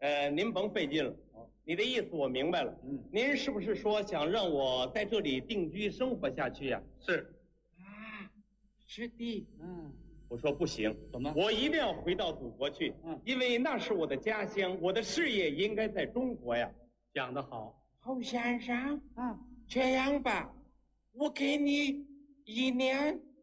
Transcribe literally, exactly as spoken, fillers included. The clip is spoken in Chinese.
呃，您甭费劲了。你的意思我明白了。 嗯， 您是不是说想让我在这里定居生活下去呀、 是。 啊，是的。 嗯， 我说不行， 怎么？ 我一定要回到祖国去。 嗯， 因为那是我的家乡，我的事业应该在中国呀。 讲得好。 侯先生， 啊， 这样吧，我给你一年